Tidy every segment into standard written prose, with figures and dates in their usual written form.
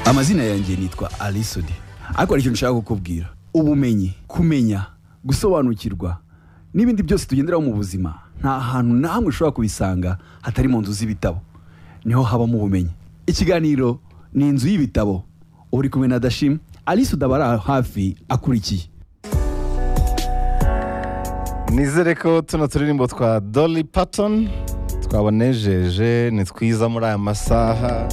Amazina yanjye nitwa Alisodi. Ariko ari cyo nshaka kukubwira. Ubumenyi, kumenya, gusobanukirwa n'ibindi byose tugenderaho mu buzima nta hantu na hamwe ushobora kubisanga hatari mu nzu z'ibitabo. Niho habamo ubumenyi. Ikiganiro ni inzu y'ibitabo. Uri kumwe na Dashim, Alisodi abara hafi akurikiye. Nizere ko tuno turirimbo twa Dolly Parton twabonejeje ni twiza muri aya masaha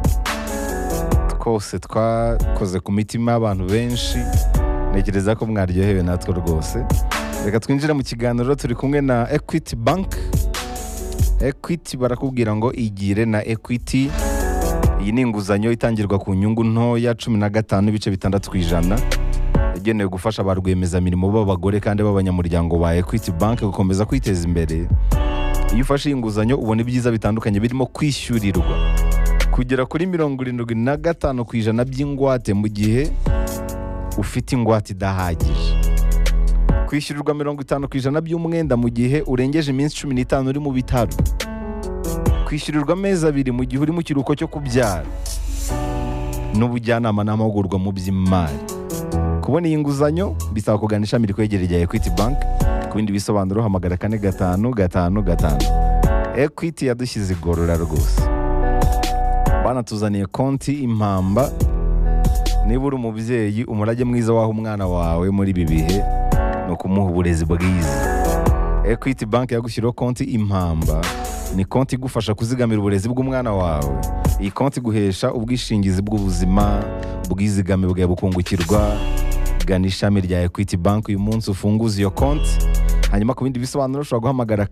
twose twakoze ku mitima y'abantu benshi. Ntekereza ko mwaryohewe natwe rwose. Reka twinjire mu kiganiro. Turi kumwe na Equity Bank. Equity barakubwira ngo igire na Equity. Iyi ni inguzanyo itangirwa ku nyungu ntoya 15.6%. Yagenewe gufasha ba rwiyemezamirimo b'abagore kandi b'abanyamuryango ba Equity Bank gukomeza kwiteza imbere. Iyo ufashe inguzanyo ubona ibyiza bitandukanye birimo kwishyurirwa kugera kuri 75% by'ingwate mu gihe ufite ingwate idahagije, kwishyurirwa 50% by'umwenda mu gihe urengeje iminsi 15 uri mu bitaro, kwishyurirwa amezi 2 mu gihe uri mu kiruhuko cyo kubyara, n'ubujyanama n'amahugurwa mu by'imari. Kubona iyi nguzanyo bisaba kugana ishami rikwegereye rya Equity Bank. Ku bindi bisobanuro hamagara 4555. Equity yadushyize igorora rwose. Banatuzaniye konti impamba. Niba uri umubyeyi, umurage mwiza waho umwana wawe muri ibi bihe no kumuha uburezi bwiza. Equity Bank yagushyiriyeho konti impamba. Ni konti igufasha kuzigamira uburezi bw'umwana wawe. Iyi konti guhesha ubwishingizi bw'ubuzima, ubwizigame bwawe bukungukirwa. Gana ishami rya Equity Bank uyu munsi ufunguze iyo konti. Hanyuma ku bindi bisobanuro ushobora guhamagara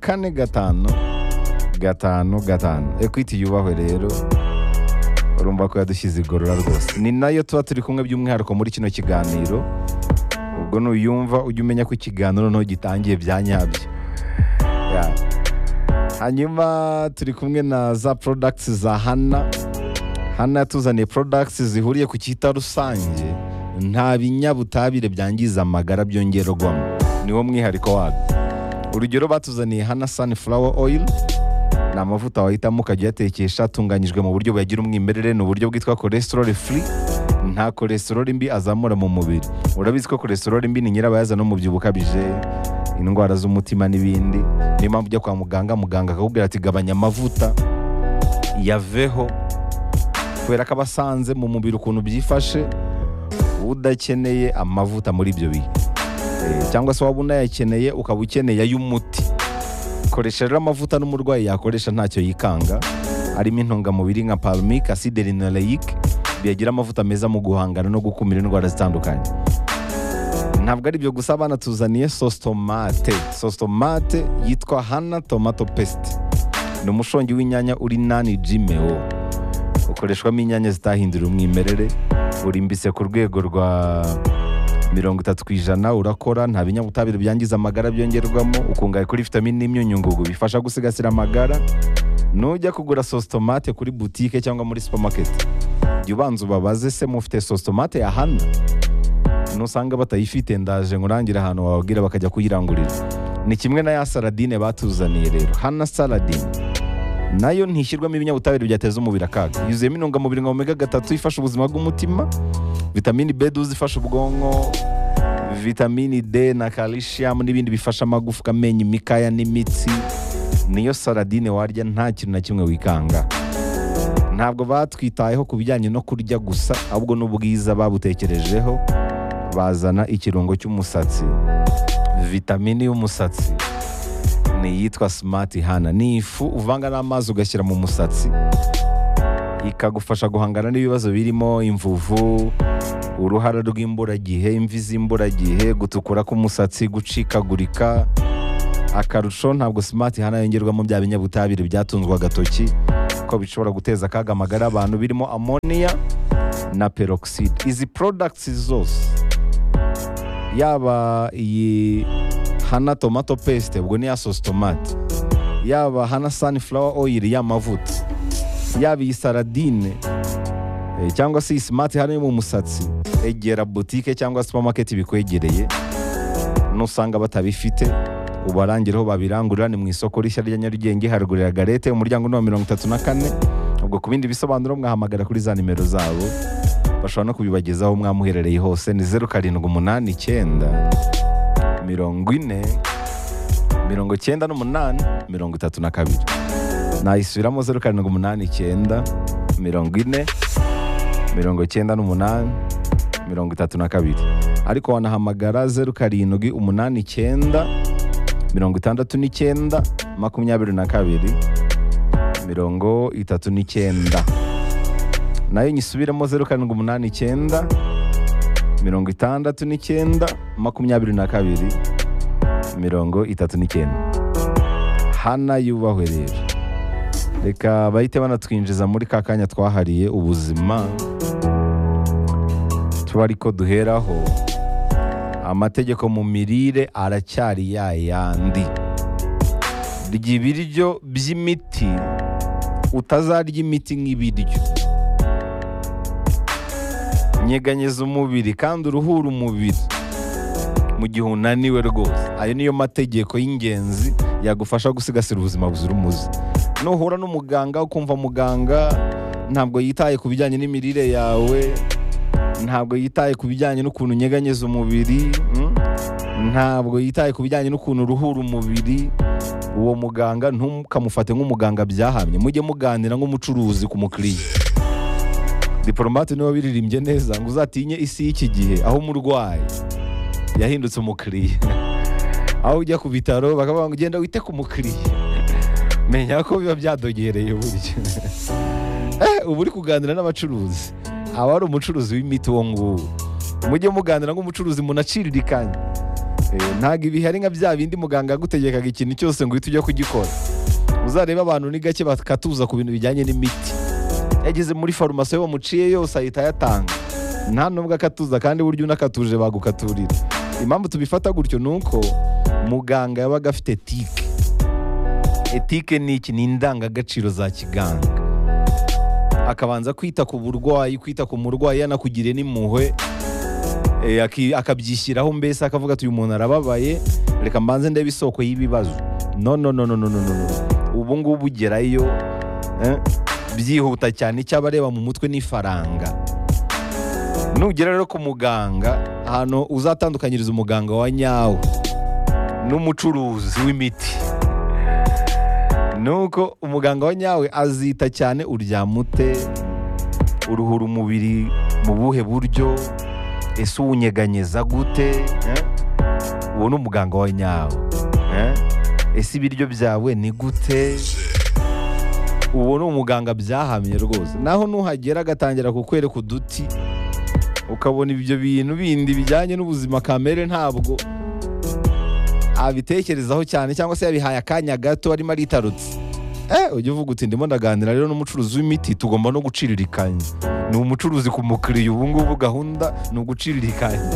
4555. Equity yubahwe rero. Urumva ko yadushyize igorora rwose. Ni nayo tuba turi kumwe by'umwihariko muri kino kiganiro. Ubwo nuyumva ujye umenya ko ikiganiro no gitangiye byanyabyo. Hanyuma turi kumwe na za products za Hana. Hana yatuzaniye products zihuriye ku cyita rusange. Nta binyabutabire byangiza amagara byongerwamo. Niwo mwihariko wabyo. Urugero batuzaniye Hana Sunflower Oil. Ni amavuta wahitamo ukajya uyatekesha atunganyijwe mu buryo buyagira umwimerere. Ni uburyo bwitwa cholesterol free. Nta cholesterol mbi azamura mu mubiri. Urabizi ko cholesterol mbi ni nyirabayazana n'umubyibuho ukabije, indwara z'umutima n'ibindi. Niyo mpamvu ujya kwa muganga akakubwira ati gabanya amavuta yaveho, kubera ko abasanze mu mubiri ukuntu byifashe udakeneye amavuta muri ibyo bihe, cyangwa se waba unayakeneye ukaba ukeneye ay'umuti. Koresha rero amavuta n'umurwayi yakoresha ntacyo yikanga. Harimo intungamubiri nka palmic acid linoleic biyagira amavuta meza mu guhangana no gukumira indwara zitandukanye. Ntabwo ari byo gusa, banatuzaniye sauce tomate. Sauce tomate yitwa Hana tomato paste. Ni umushongi w'inyanya uri nani GMO. Ukoreshwamo inyanya zitahindura umwimerere. Urimbise ku rwego rwa 30%. Urakora, nta binyabutabire byangiza amagara byongerwamo. Ukungahaye kuri vitamine n'imyunyungugu bifasha gusigasira amagara. Nujya kugura sauce tomate kuri boutique cyangwa muri supermarket, jya ubanza ubabaze se mufite sauce tomate ya Hana. Nusanga batayifite ndaje nkurangira ahantu wababwira bakajya kuyirangurira. Ni kimwe na ya saladine batuzaniye rero. Hana saladine nayo ntishyirwamo ibinyabutabire byateza umubiri akaga. Yuzuyemo intungamubiri nka omega 3 ifasha ubuzima bw'umutima, vitamini B12 ifasha ubwonko, vitamini D na calcium n'ibindi bifasha amagufwa, amenyo, imikaya n'imitsi. Niyo saladine warya nta kintu na kimwe wikanga. Ntabwo batwitayeho ku bijyanye no kurya gusa, ahubwo n'ubwiza babutekerejeho. Bazana ikirungo cy'umusatsi, vitamini y'umusatsi, ni yitwa Smart Hana. Ni ifu uvanga n'amazi ugashyira mu musatsi, ikagufasha guhangana n'ibibazo birimo imvuvu, uruhara rw'imburagihe, imvi z'imburagihe, gutukura k'umusatsi, gucikagurika. Akarusho ntabwo Smart Hana yongerwamo bya binyabutabire byatunzwe agatoki ko bishobora guteza akaga amagara abantu, birimo ammonia na peroxide. Izi products zose, yaba iyi Hana tomato paste, ubwo ni ya sauce tomate, yaba Hana sunflower oil y'amavuta, yaba iyi saladine cyangwa se Smart Hana yo mu musatsi, egera boutique cyangwa supermarket bikwegereye. Nusanga batabifite ubarangireho babirangurira. Ni mu isoko rishya rya Nyarugenge haruguru ya Garete, umuryango ni wa 34. ubwo ku bindi bisobanuro mwahamagara kuri za nimero zabo, bashobora no kubibagezaho mwamuherereye hose. Ni 0789 40 98 32. Nayisubiramo 0789 40 98 32. Ariko wanahamagara 0789 69 22 39. Nayo nyisubiramo 0789 69 22 39. Hana yubahwe rero. Reka bahite banatwinjiza muri ka kanya twahariye ubuzima, tuba ariko duheraho. Amategeko mu mirire aracyari yayandi. Rya ibiryo by'imiti, utazarya imiti nk'ibiryo. Nyeganyeza umubiri kandi uruhura umubiri mu gihe unaniwe rwose. Ayo niyo mategeko y'ingenzi yagufasha gusigasira ubuzima buzira umuze. Nuhura n'umuganga ukumva muganga ntabwo yitaye ku bijyanye n'imirire yawe, ntabwo yitaye ku bijyanye n'ukuntu nyeganyeza umubiri, ntabwo yitaye ku bijyanye n'ukuntu uruhura umubiri, uwo muganga ntukamufate nk'umuganga byahamye. Mujye muganira nk'umucuruzi ku mukiriya. Diplomate niwe biririmbye neza ngo uzatinye isi y'iki gihe aho umurwayi yahindutse umukiriya. Aho ujya ku bitaro bakavuga ngo ugenda wite ku mukiriya, menya ko biba byadogereye buryo. Ubu uri kuganira n'abacuruzi, aba ari umucuruzi w'imiti uwo nguwo. Mujye muganira nk'umucuruzi munaciririkanye. Ntabwo ibi hari nka bya bindi muganga yagutegekaga ikintu cyose ngo uhite ujya kugikora. Uzareba abantu ni gake bakatuza ku bintu bijyanye n'imiti. Yageze muri farumasi yo bamuciye yose ahita yatanga, nta nubwo akatuza, kandi buryo unakatuje bagukaturira. Impamvu tubifata gutyo nuko muganga yabaga afite etike. Etike ni iki? Ni indangagaciro za kiganga. Akabanza kwita ku burwayi, kwita ku murwayi yanakugiriye n'impuhwe, akabyishyiraho, mbese akavuga ati uyu muntu arababaye, reka mbanze ndebe isoko y'ibibazo. No. Ubu ngubu ugerayo byihuta cyane, icyo abareba mu mutwe n'ifaranga. Nugera rero ku muganga, ahantu uzatandukanyiriza umuganga wa nyawe n'umucuruzi w'imiti nuko umuganga wa nyawe azita cyane uryamute, uruhura umubiri mu buhe buryo, ese uwunyeganyeza gute, uwo ni umuganga wa nyawe. Ese ibiryo byawe ni gute, uwo ni umuganga byahamye rwose. Naho nuhagera agatangira kukwereka uduti, ukabona ibyo bintu bindi bijyanye n'ubuzima kamere ntabwo abitekerezaho cyane, cyangwa se yabihaye akanya gato arimo aritarutse, ujya uvuga uti ndimo ndaganira rero n'umucuruzi w'imiti, tugomba no guciririkanya. Ni umucuruzi ku mukiriya, ubu ngubu gahunda ni uguciririkanya.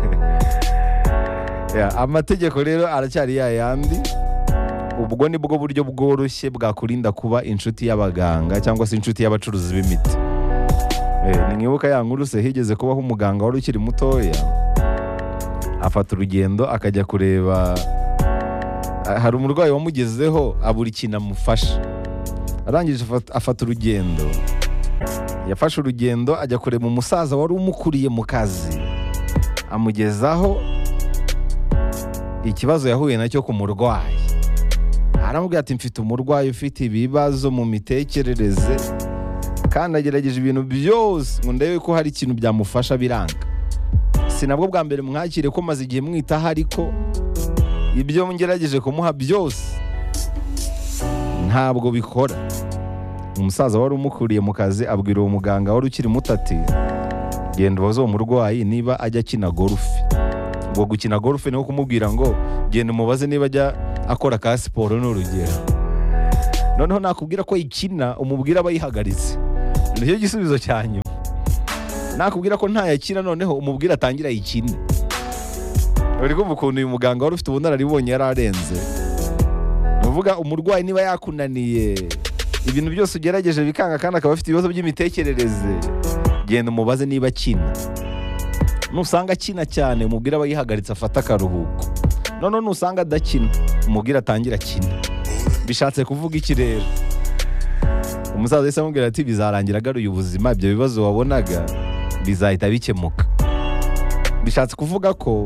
Amategeko rero aracyari yayandi. Ubwo ni bwo buryo bworoshye bwakurinda kuba inshuti y'abaganga cyangwa se inshuti y'abacuruzi b'imiti. Nimwibuka ya nkuru se, higeze kubaho umuganga wari ukiri mutoya, afata urugendo akajya kureba, hari umurwayi wamugezeho abura ikintu amufasha. Arangije afata urugendo, yafashe urugendo ajya kureba umusaza wari umukuriye mu kazi, amugezaho ikibazo yahuye nacyo ku murwayi. Aramubwira ati mfite umurwayi ufite ibibazo mu mitekerereze, kandi agerageje ibintu byose ngo ndebe ko hari ikintu byamufasha, biranga. Sinabwo bwa mbere mwakire ko maze igihe mwitaho, ariko ibyo ngerageje kumuha byose ntabwo bikora. Umusaza wari umukuriye mu kazi abwira uwo muganga wari ukiri muto ati genda ubaze uwo murwayi niba ajya akina gorufe. Ubwo gukina gorufe ni nko kumubwira ngo genda umubaze niba ajya akora ka siporo n'urugero. Noneho nakubwira ko ikina, umubwira aba yihagaritse. Nicyo gisubizo cya nyuma. Nakubwira ko ntayakina, noneho umubwira atangira yikine. Uri kumva ukuntu uyu muganga wari ufite ubunararibonye yari arenze. Nuvuga umurwayi niba yakunaniye, ibintu byose ugerageje bikanga, kandi akaba afite ibibazo by'imitekerereze, genda umubaze niba akina. Nusanga akina cyane, umubwira aba yihagaritse afata akaruhuko. Noneho nusanga adakina, umubwira atangira akina. Bishatse kuvuga iki rero? umusaza yahise amubwira ati bizarangira agaruye ubuzima, ibyo bibazo wabonaga bizahita bikemuka. Bishatse kuvuga ko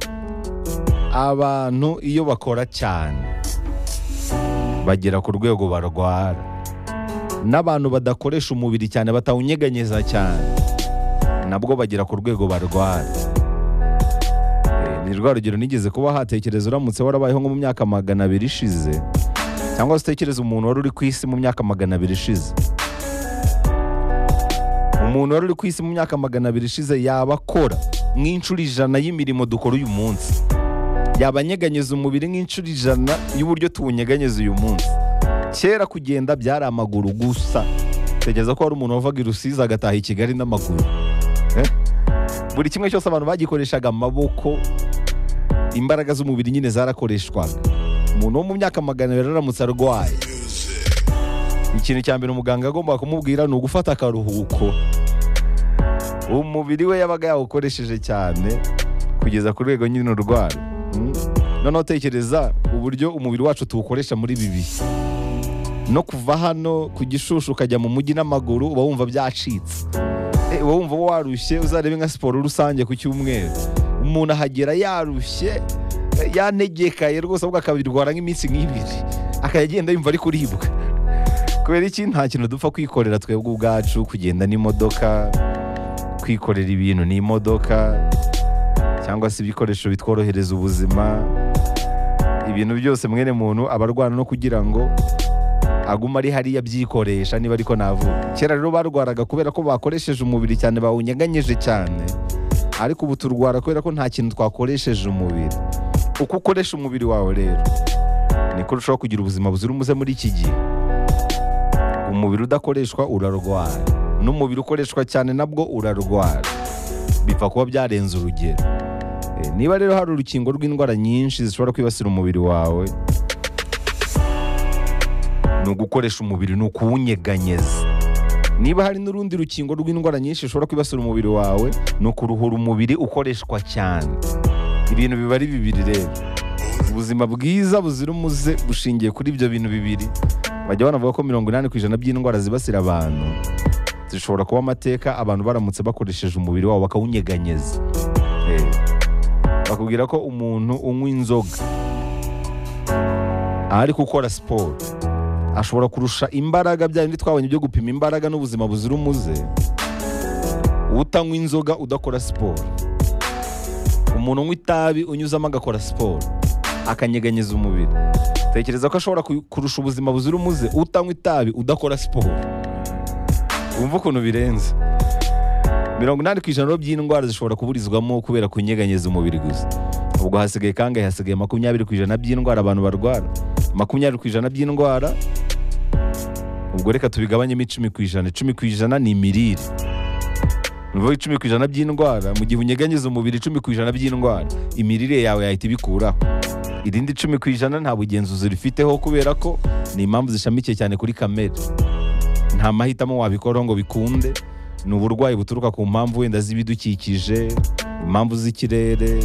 abantu iyo bakora cyane bagera ku rwego barwara, n'abantu badakoresha umubiri cyane batawunyeganyeza cyane nabwo bagera ku rwego barwara. Ni rwa rugero nigeze kuba hatekereza, uramutse warabayeho nko mu myaka 200 ishize, cyangwa se utekereza umuntu wari uri ku isi mu myaka 200 ishize. Umuntu wari uri ku isi mu myaka 200 ishize yaba akora nk'inshuro 100 y'imirimo dukora uyu munsi, yaba anyeganyeza umubiri nk'inshuro 100 y'uburyo tuwunyeganyeza uyu munsi. Kera kugenda byari amaguru gusa. Tekereza ko hari umuntu wavaga i Rusizi agataha i Kigali n'amaguru. Buri kimwe cyose abantu bagikoreshaga amaboko, imbaraga z'umubiri nyine zarakoreshwaga. Umuntu wo mu myaka 200 aramutse arwaye, ikintu cya mbere umuganga agomba kumubwira ni ugufata akaruhuko. Umubiri we yabaga yawukoresheje cyane kugeza ku rwego nyine urwara. Noneho tekereza uburyo umubiri wacu tuwukoresha muri ibi bihe. No kuva hano ku Gishushu ukajya mu mujyi n'amaguru uba wumva byacitse. Uba wumva warushye. Uzarebe nka siporo rusange ku cyumweru, umuntu ahagera yarushye yanegekaye rwose, ahubwo akabirwara nk'iminsi nk'ibiri, akagenda yumva ari kuribwa. Kubera iki? Nta kintu dupfa kwikorera twebwe ubwacu, kugenda n'imodoka, kwikorera ibintu n'imodoka, cyangwa se ibikoresho bitworohereza ubuzima. Ibintu byose mwene muntu abarwana no kugira ngo aguma ari hariya byikoresha, niba ariko navuga. Kera rero barwaraga kubera ko bakoresheje umubiri cyane, bawunyeganyije cyane, ariko ubu turwara kubera ko nta kintu twakoresheje umubiri. Uko ukoresha umubiri wawe rero niko urushaho kugira ubuzima buzira umuze muri iki gihe. Umubiri udakoreshwa urarwara, n'umubiri ukoreshwa cyane nabwo urarwara. Bipfa kuba byarenze urugero. Niba rero hari urukingo rw'indwara nyinshi zishobora kwibasira umubiri wawe, ni ugukoresha umubiri, ni ukuwunyeganyeza. Niba hari n'urundi rukingo rw'indwara nyinshi zishobora kwibasira umubiri wawe, ni ukuruhura umubiri ukoreshwa cyane. Ibintu biba ari bibiri rero. Ubuzima bwiza buzira umuze bushingiye kuri ibyo bintu bibiri. Bajya banavuga ko 80% by'indwara zibasira abantu zishobora kuba amateka abantu baramutse bakoresheje umubiri wabo bakawunyeganyeza. Bakubwira ko umuntu unywa inzoga ari gukora siporo ashobora kurusha imbaraga, bya bindi twabonye byo gupima imbaraga n'ubuzima buzira umuze, utanywa inzoga udakora siporo. Umuntu unywa itabi unyuzamo agakora siporo akanyeganyeza umubiri, tekereza ko ashobora kurusha ubuzima buzira umuze utanywa itabi udakora siporo. Wumva ukuntu birenze. 80% by'indwara zishobora kuburizwamo kubera kunyeganyeza umubiri gusa. Ubwo hasigaye kangahe? Hasigaye 20% by'indwara abantu barwara. 20% by'indwara, ubwo reka tubigabanyemo 10%. 10% ni imirire. Nuvuga 10% by'indwara, mu gihe unyeganyeza umubiri 10% by'indwara, imirire yawe yahita ibikuraho. Irindi 10% nta bugenzuzi rifiteho kubera ko ni impamvu zishamikiye cyane kuri kamere. Nta mahitamo wabikoraho ngo bikunde. Ni uburwayi buturuka ku mpamvu wenda z'ibidukikije, impamvu z'ikirere,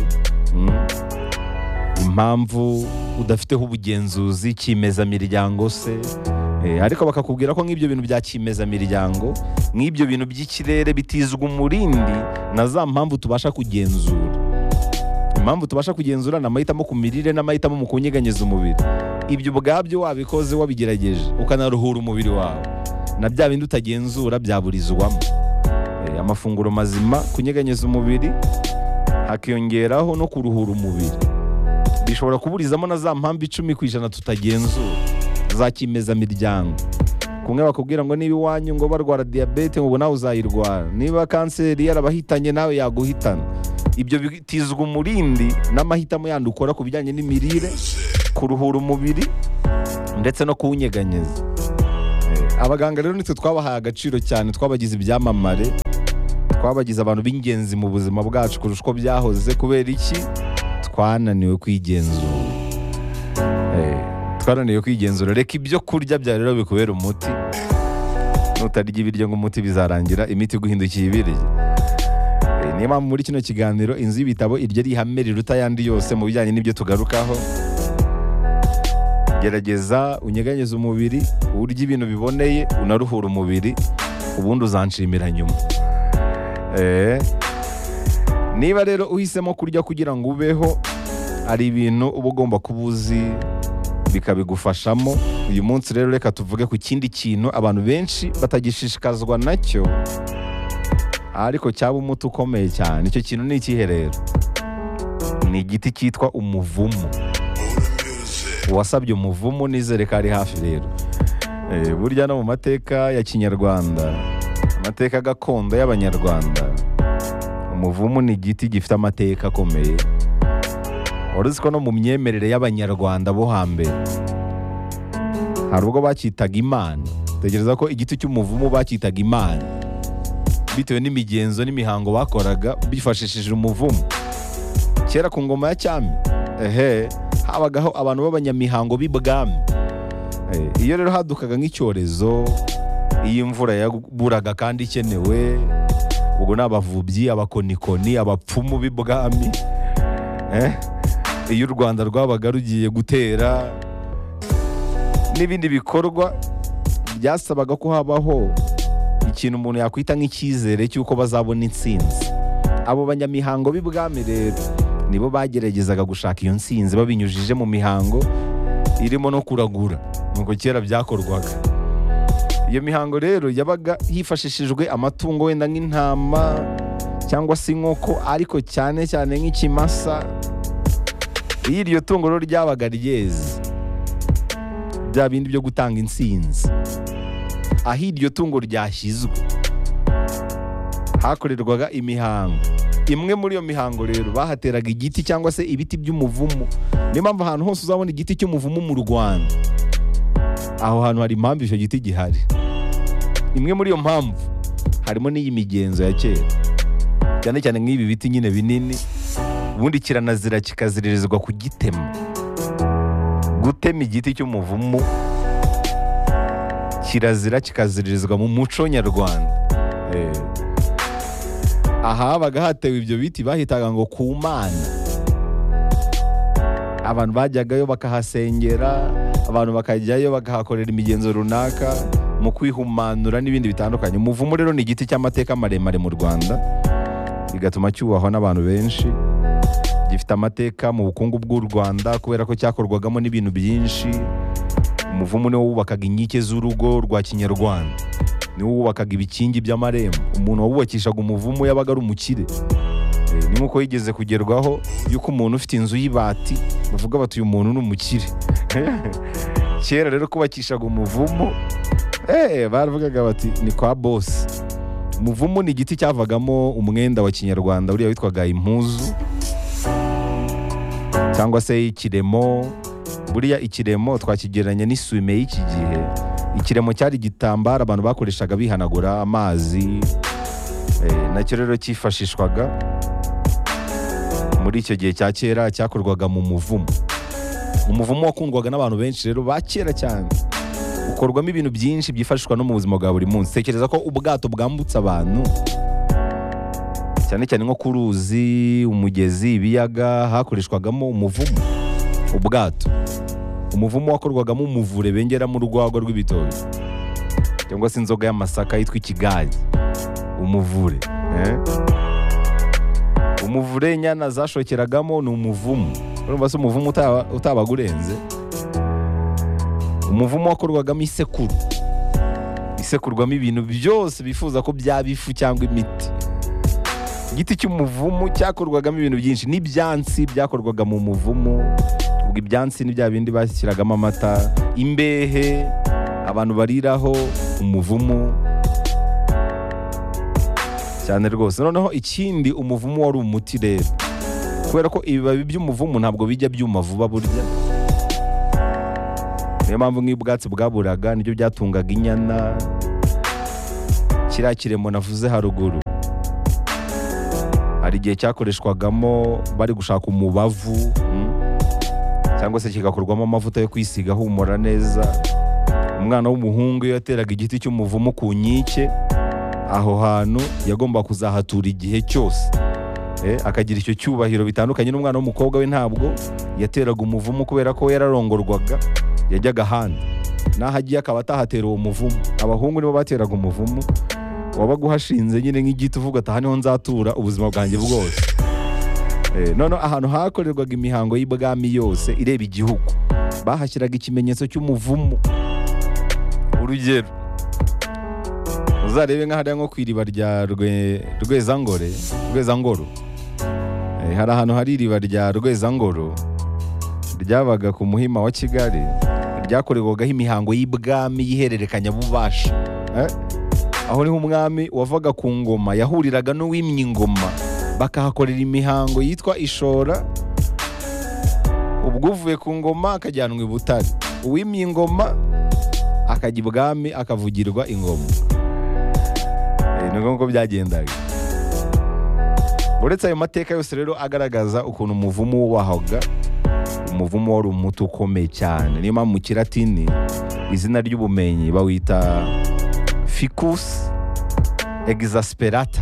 impamvu udafiteho ubugenzuzi, kimezamiryango se. Ariko bakakubwira ko nk'ibyo bintu bya kimezamiryango, nk'ibyo bintu by'ikirere bitizwa umurindi na za mpamvu tubasha kugenzura. Impamvu tubasha kugenzura ni amahitamo ku mirire n'amahitamo mu kunyeganyeza umubiri. Ibyo ubwabyo wabikoze, wabigerageje, ukanaruhura umubiri wawe, na bya bindi utagenzura byaburizwamo. Amafunguro mazima, kunyeganyeza umubiri, hakiyongeraho no kuruhura umubiri, bishobora kuburizamo na za mpamvu 10% tutagenzura za kimezamiryango. Kumwe bakubwira ngo niba iwanyu ngo barwara diabete ngo nawe uzayirwara, niba kanseri yarabahitanye nawe yaguhitana. Ibyo bitizwa umurindi n'amahitamo yandi ukora ku bijyanye n'imirire, kuruhura umubiri ndetse no kuwunyeganyeza. Abaganga rero nitwe twabahaye agaciro cyane, twabagize ibyamamare, twabagize abantu b'ingenzi mu buzima bwacu kurusha uko byahoze. Kubera iki? Twananiwe kwigenzura. Twananiwe kwigenzura. Reka ibyo kurya bya rero bikubera umuti. Nutarya ibiryo ngo umuti bizarangira, imiti guhindukiye ibiryo. Niyo mpamvu muri kino kiganiro inzu y'ibitabo iryo ari ihame riruta ayandi yose mu bijyanye n'ibyo tugarukaho. gerageza unyeganyeze umubiri, urye ibintu biboneye, unaruhura umubiri, ubundi uzanshimira nyuma. Niba rero uhisemo kurya kugira ngo ubeho, hari ibintu uba ugomba kuba uzi bikabigufashamo. Uyu munsi rero reka tuvuge ku kindi kintu abantu benshi batagishishikazwa nacyo, ariko cyaba umuti ukomeye cyane. Icyo kintu ni ikihe rero? Ni igiti cyitwa umuvumu. Uwasabye umuvumu nizere ko ari hafi rero. Burya no mu mateka ya kinyarwanda, amateka gakondo y'abanyarwanda, umuvumu ni igiti gifite amateka akomeye. Uruzi ko no mu myemerere y'abanyarwanda bo hambere hari ubwo bacyitaga imana. Tekereza ko igiti cy'umuvumu bacyitaga imana bitewe n'imigenzo n'imihango bakoraga bifashishije umuvumu. Kera ku ngoma ya cyami habagaho abantu b'abanyamihango b'ibwami. Iyo rero hadukaga nk'icyorezo, iyo imvura yaburaga kandi ikenewe, ubwo ni abavubyi, abakonikoni, abapfumu b'ibwami. Iyo u Rwanda rwabaga rugiye gutera n'ibindi bikorwa, byasabaga ko habaho ikintu umuntu yakwita nk'icyizere cy'uko bazabona intsinzi. Abo banyamihango b'ibwami rero nibo bageragezaga gushaka iyo ntsinzi babinyujije mu mihango irimo no kuragura. Nuko kera byakorwaga. Iyo mihango rero yabaga hifashishijwe amatungo wenda nk'intama cyangwa se inkoko, ariko cyane cyane nk'ikimasa. Iyo iryo tungo rero ryabaga ryeze, bya bindi byo gutanga intsinzi, aho iryo tungo ryashyizwe hakorerwaga imihango. Imwe muri iyo mihango rero bahateraga igiti cyangwa se ibiti by'umuvumu. Niyo mpamvu ahantu hose uzabona igiti cy'umuvumu mu Rwanda, aho hantu hari impamvu icyo giti gihari. Imwe muri iyo mpamvu harimo n'iyi migenzo ya kera, cyane cyane nk'ibi biti nyine binini, ubundi kiranazira kikaziririzwa kugitema. Gutema igiti cy'umuvumu kirazira kikaziririzwa mu muco nyarwanda. Aha habaga hatewe ibyo biti bahitaga ngo ku Mana. Abantu bajyagayo bakahasengera, abantu bakajyayo bakahakorera imigenzo runaka mu kwihumanura n'ibindi bitandukanye. Umuvumu rero ni igiti cy'amateka maremare mu Rwanda, bigatuma cyubahwa n'abantu benshi. Gifite amateka mu bukungu bw'u Rwanda kubera ko cyakorwagamo n'ibintu byinshi. Umuvumu niwo wubakaga inkike z'urugo rwa kinyarwanda, niwo wubakaga ibikingi by'amarembo. Umuntu wawubakishaga umuvumu yabaga ari umukire. Ni nk'uko yigeze kugerwaho yuko umuntu ufite inzu y'ibati bavuga bati uyu muntu ni umukire. Kera rero kubakishaga umuvumu baravugaga bati ni kwa bosi. Umuvumu ni igiti cyavagamo umwenda wa kinyarwanda uriya witwaga impuzu cyangwa se ikiremo. Buriya ikiremo twakigereranya n'isume y'iki gihe. Ikiremo cyari igitambaro abantu bakoreshaga bihanagura amazi, nacyo rero cyifashishwaga muri icyo gihe cya kera, cyakorwaga mu muvumu. Umuvumu wakundwaga n'abantu benshi rero ba kera cyane, ukorwamo ibintu byinshi byifashishwa no mu buzima bwa buri munsi. Tekereza ko ubwato bwambutsa abantu, cyane cyane nko ku ruzi, umugezi, ibiyaga, hakoreshwagamo umuvumu. Ubwato, umuvumu wakorwagamo umuvure bengeramo urwagwa rw'ibitoki cyangwa se inzoga y'amasaka yitwa ikigage. Umuvure umuvure inyana zashokeragamo ni umuvumu. Urumva se umuvumu utabaga urenze. Umuvumu wakorwagamo isekuru, isekurwamo ibintu byose bifuza ko byaba ifu cyangwa imiti. Igiti cy'umuvumu cyakorwagamo ibintu byinshi, n'ibyansi byakorwaga mu muvumu. Ubwo ibyansi ni bya bindi bashyiragamo amata, imbehe abantu bariraho, umuvumu cyane rwose. Noneho ikindi, umuvumu wari umuti rero, kubera ko ibibabi by'umuvumu ntabwo bijya byuma vuba burya. Niyo mpamvu nk'ubwatsi bwaburaga nibyo byatungaga inyana. Kiriya kiremo navuze haruguru, hari igihe cyakoreshwagamo bari gushaka umubavu, cyangwa se kigakorwamo amavuta yo kwisiga ahumura neza. Umwana w'umuhungu iyo yateraga igiti cy'umuvumu ku nkike, aho hantu yagomba kuzahatura igihe cyose, akagira icyo cyubahiro. Bitandukanye n'umwana w'umukobwa we, ntabwo yateraga umuvumu kubera ko yararongorwaga, yajyaga ahandi, n'aho agiye akaba atahatera uwo muvumo. Abahungu nibo bateraga umuvumo, wabaga uhashinze nyine nk'igiti uvuga ati aha niho nzatura ubuzima bwanjye bwose. None ahantu hakorerwaga imihango y'ibwami yose ireba igihugu bahashyiraga ikimenyetso cy'umuvumo. Urugero, uzarebe nk'ahariya nko ku iriba rya Rwezangoro. Hari ahantu hari iriba rya Rwezangoro ryabaga ku Muhima wa Kigali, ryakorerwagaho imihango y'ibwami y'ihererekanya bubasha. Aho niho umwami wavaga ku ngoma yahuriraga n'uwimye ingoma, bakahakorera imihango yitwa ishora. Ubwo uvuye ku ngoma akajyanwa i Butare, uwimye ingoma akajya ibwami akavugirwa ingoma. Ni ngombwa byagendaga. Uretse ayo mateka yose rero agaragaza ukuntu umuvumo wubahaga, umuvumo wari umuti ukomeye cyane. Niyo mpamvu mu Kilatini izina ry'ubumenyi bawita ficus exasperata,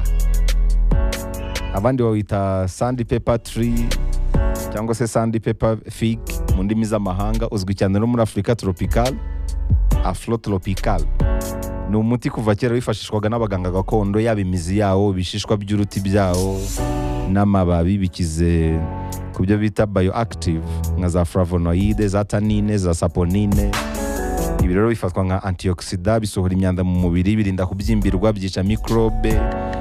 abandi bawita sandpaper tree cyangwa se sandpaper fig mu ndimi z'amahanga. Uzwi cyane no muri Afurika tropical, afrotropical. Ni umuti kuva kera wifashishwaga n'abaganga gakondo, yaba imizi yawo, ibishishwa by'uruti byawo n'amababi, bikize ku byo bita bioactive nka za flavonoide, za tannine, za saponine. Ibi rero bifatwa nka antioxidant, bisohora imyanda mu mubiri, birinda kubyimbirwa, byica microbe,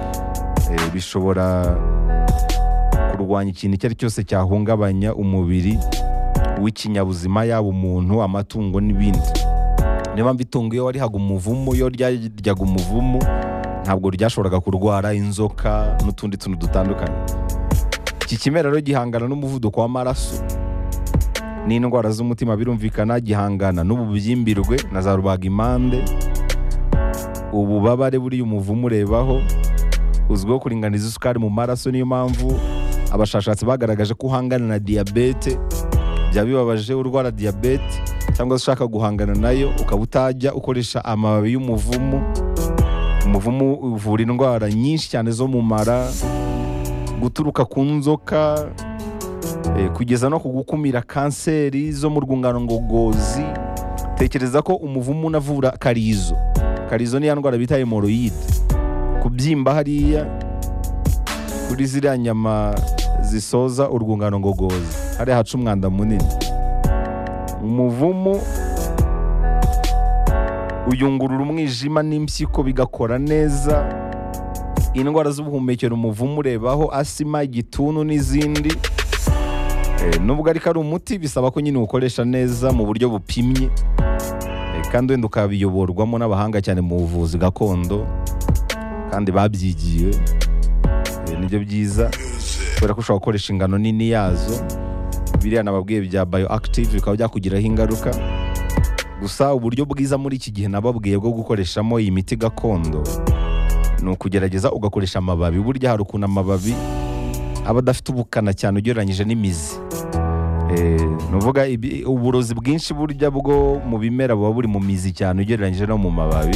bishobora kurwanya ikintu icyo ari cyose cyahungabanya umubiri w'ikinyabuzima, yaba umuntu, amatungo n'ibindi. Niyo mpamvu itungo iyo warihaga umuvumo, iyo ryaryaga umuvumo ntabwo ryashoboraga kurwara inzoka n'utundi tuntu dutandukanye. Iki kimera rero gihangana n'umuvuduko w'amaraso n'indwara z'umutima, birumvikana gihangana n'ububyimbirwe na za rubagimpande, ububabare buriya umuvumo urebaho, uzwiho kuringaniza isukari mu maraso. Niyo mpamvu abashakashatsi bagaragaje ko uhangana na diyabete. Byaba bibabaje urwara diyabete cyangwa se ushaka guhangana nayo, ukaba utajya ukoresha amababi y'umuvumo. Umuvumo uvura indwara nyinshi cyane zo mu mara, guturuka ku nzoka, kugeza no kugukumira kanseri zo mu rwungano ngogozi. Tekereza ko umuvumo unavura karizo. Karizo ni ya ndwara bita hemoroide, kubyimba hariya kuri ziriya nyama zisoza urwungano ngogozi, hariya haca umwanda munini. Umuvumo uyungurura umwijima n'impyiko bigakora neza. Indwara z'ubuhumekero umuvumo urebaho, asima, igituntu n'izindi. Nubwo ariko ari umuti, bisaba ko nyine ukoresha neza mu buryo bupimye, kandi wenda ukabiyoborwamo n'abahanga cyane mu buvuzi gakondo kandi babyigiye. Nibyo byiza, kubera ko ushobora gukoresha ingano nini yazo. Biriya nababwiye bya bioactive bikaba byakugiraho ingaruka. Gusa uburyo bwiza muri iki gihe nababwiye bwo gukoreshamo iyi miti gakondo ni ukugerageza ugakoresha amababi. Burya hari ukuntu amababi aba adafite ubukana cyane ugereranyije n'imizi. Nuvuga uburozi bwinshi burya bwo mu bimera buba buri mu mizi cyane ugereranyije no mu mababi.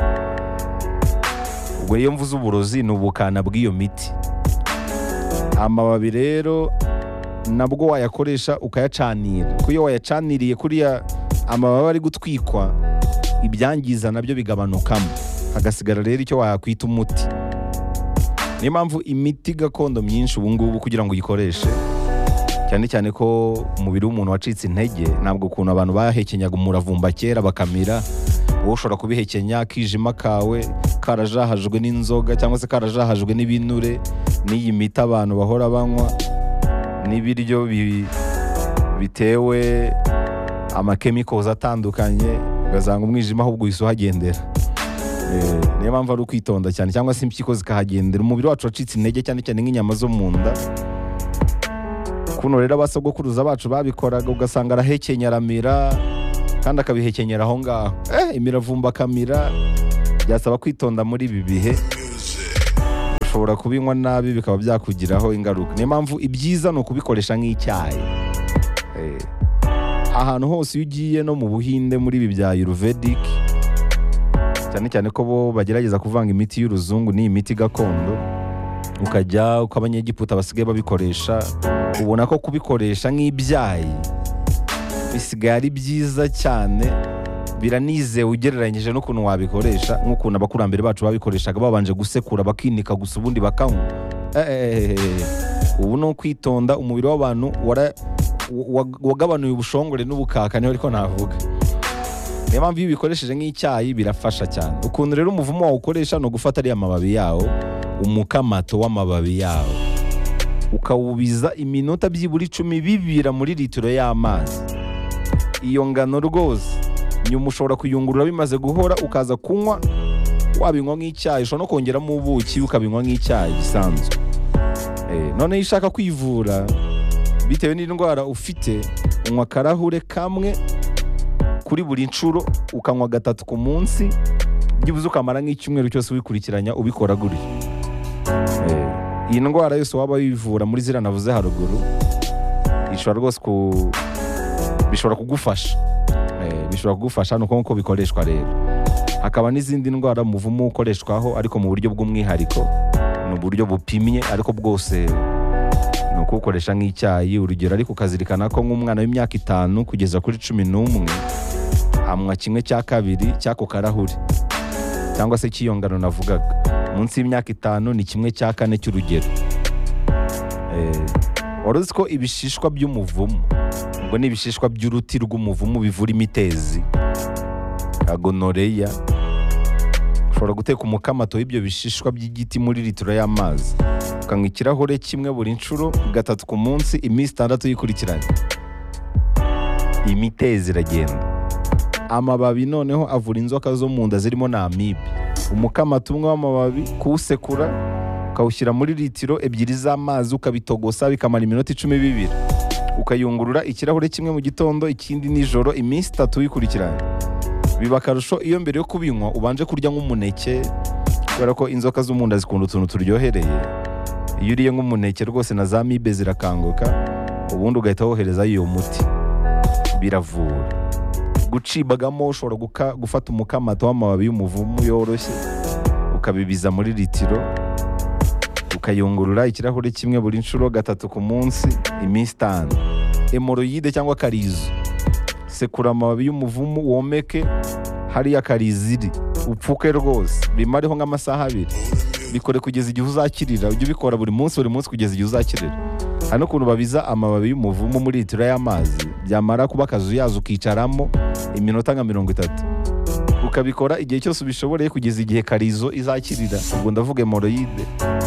Ubwo iyo mvuze uburozi ni ubukana bw'iyo miti. Amababi rero nabwo wayakoresha ukayacanira, kuko iyo wayacaniriye kuriya amababi ari gutwikwa, ibyangiza nabyo bigabanukamo, hagasigara rero icyo wakwita umuti. Niyo mpamvu imiti gakondo myinshi ubu ngubu kugira ngo uyikoreshe, cyane cyane ko umubiri w'umuntu wacitse intege, ntabwo ukuntu abantu bahekenyaga umuravumba kera bakamira, wowe ushobora kubihekenya akijima kawe karajahajwe n'inzoga cyangwa se karajahajwe n'ibinure n'iyi miti abantu bahora banywa n'ibiryo bitewe amakemikozi atandukanye, ugasanga umwijima ahubwo uhise uhagendera. Niyo mpamvu ari ukwitonda cyane, cyangwa se impyiko zikahagendera. Umubiri wacu wacitse intege cyane cyane nk'inyama zo mu nda. Kuno rero abasogokuruza bacu babikoraga, ugasanga arahekenya aramira, kandi akabihekenyera aho ngaho, imiravumba akamira. Byasaba kwitonda muri ibi bihe, ushobora kubinywa nabi bikaba byakugiraho ingaruka. Niyo mpamvu ibyiza ni ukubikoresha nk'icyayi. Ahantu hose iyo ugiye, no mu Buhinde muri ibi bya Ayurvedic, cyane cyane ko bo bagerageza kuvanga imiti y'uruzungu n'iyi miti gakondo, ukajya uko abanyegiputa basigaye babikoresha, ubona ko kubikoresha nk'ibyayi bisigaye ari byiza cyane, biranizewe ugereranyije n'ukuntu wabikoresha nk'ukuntu abakurambere bacu babikoreshaga babanje gusekura bakinika gusa ubundi bakanywa. Ubu ni ukwitonda, umubiri w'abantu wagabanuye ubushongore n'ubukaka, niho ariko navuga. Niyo mpamvu iyo ubikoresheje nk'icyayi birafasha cyane. Ukuntu rero umuvumo wawukoresha ni ugufata ariya mababi yawo, umukamato w'amababi yawo, ukawubiza iminota byibura 10 bibira muri litiro y'amazi. Iyo ngano rwose nyuma ushobora kuyungurura bimaze guhora ukaza kunywa, wabinywa nk'icyayi. Ushobora no kongeramo ubuki ukabinywa nk'icyayi gisanzwe. None iyo ushaka kwivura bitewe n'indwara ufite, unywa akarahure kamwe kuri buri nshuro, ukanywa 3 ku munsi, byibuze ukamara nk'icyumweru cyose wikurikiranya ubikora gutyo. Iyi ndwara yose waba wivura muri ziriya navuze haruguru, ishobora rwose bishobora kugufasha. Bishobora kugufasha nuko bikoreshwa rero. Hakaba n'izindi ndwara umuvumo ukoreshwaho ariko mu buryo bw'umwihariko, ni uburyo bupimye, ariko bwose ni ukuwukoresha nk'icyayi. Urugero ariko ukazirikana ko nk'umwana w'imyaka 5 kugeza kuri 11 amwa 1/2 cy'ako karahuri cyangwa se cy'iyo ngano navugaga. Munsi y'imyaka 5 ni 1/4 cy'urugero. Waruzi ko ibishishwa by'umuvumo, ubwo ni ibishishwa by'uruti rw'umuvumo bivura imitezi, gonoreya, ushobora guteka umukamato w'ibyo bishishwa by'igiti muri litiro y'amazi, ukanywa ikirahure kimwe buri nshuro 3 ku munsi, iminsi 6 yikurikiranye, imitezi iragenda. Amababi noneho avura inzoka zo mu nda zirimo na amibe. Umukamato umwe w'amababi kuwusekura ukawushyira muri litiro 2 z'amazi, ukabitogosa bikamara iminota 10 bibira, ukayungurura ikirahure kimwe mu gitondo, ikindi nijoro, iminsi 3 yikurikiranye. Biba akarusho iyo mbere yo kubinywa ubanje kurya nk'umuneke, kubera ko inzoka zo mu nda zikunda utuntu turyohereye. Iyo uriye nk'umuneke rwose na za amibe zirakanguka, ubundi ugahita wohereza iyo muti, biravura. Gucibagamo ushobora gufata umukamato w'amababi y'umuvumo yoroshye, ukabibiza muri litiro, ukayungurura ikirahure kimwe buri nshuro 3 ku munsi, iminsi 5. Hemoroyide cyangwa karizo, sekura amababi y'umuvumo womeke hariya kariziri, upfuke rwose, bimareho nk'amasaha 2. Bikore kugeza igihe uzakirira. Ujye ubikora buri munsi kugeza igihe uzakirira. Hano ukuntu babiza amababi y'umuvumo muri litiro y'amazi, byamara kuba akazuyaza ukicaramo iminota nka 30. Ukabikora igihe cyose ubishoboreye kugeza igihe karizo izakirira. Ubwo ndavuga hemoroyide.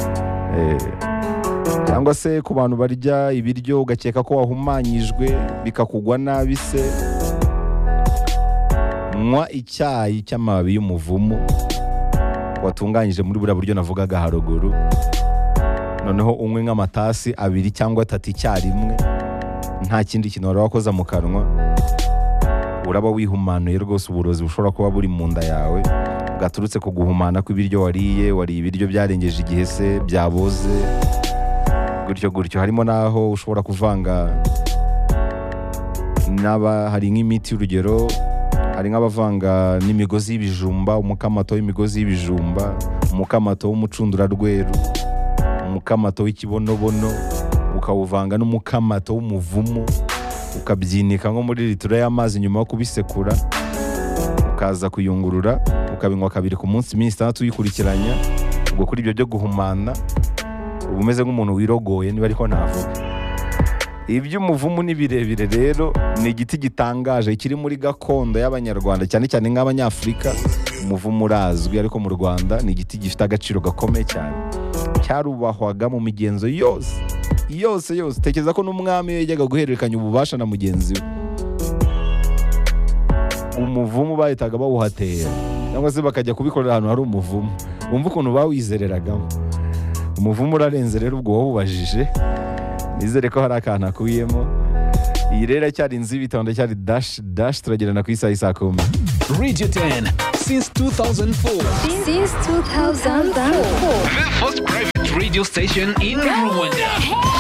Cyangwa se ku bantu barya ibiryo ugakeka ko wahumanyijwe bikakugwa nabi se, nywa icyayi cy'amababi y'umuvumo watunganyije muri buriya buryo navugaga haruguru, noneho unywe nk'amatasi 2 cyangwa 3 icyarimwe, nta kindi kintu wari wakoza mu kanwa. Uraba wihumanuye rwose, uburozi bushobora kuba buri mu nda yawe bwaturutse ku guhumana kw'ibiryo wariye ibiryo byarengeje igihe se, byaboze gutyo. Harimo naho ushobora kuvanga hari nk'imiti. Urugero, hari nk'abavanga n'imigozi y'ibijumba, umukamato w'imigozi y'ibijumba, umukamato w'umucundurarweru, umukamato w'ikibonobono, ukawuvanga n'umukamato w'umuvumo, ukabyinika nko muri litiro y'amazi. Nyuma yo kubisekura ukaza kuyungurura, ukabinywa 2 ku munsi, iminsi 6 yikurikiranya. Ubwo kuri ibyo byo guhumana uba umeze nk'umuntu wirogoye, niba ariko navuga. Iby'umuvumo ni birebire rero, ni igiti gitangaje kiri muri gakondo y'Abanyarwanda, cyane cyane nk'Abanyafurika. Umuvumo urazwi, ariko mu Rwanda ni igiti gifite agaciro gakomeye cyane, cyarubahwaga mu migenzo yose. Tekereza ko n'umwami yajyaga guhererekanya ububasha na mugenzi we, umuvumo bahitaga bawuhatera, cyangwa se bakajya kubikorera ahantu hari umuvumo. Wumva ukuntu bawizereragamo. Umuvumo urarenze rero, ubwo wawubajije. Nizere ko hari akantu akuyemo. Iyi rero cyari inzu y'ibitondo, cyari dash turagerana ku isaha 10. Radio 10 since 2004. Since 2004. The first private radio station in Rwanda.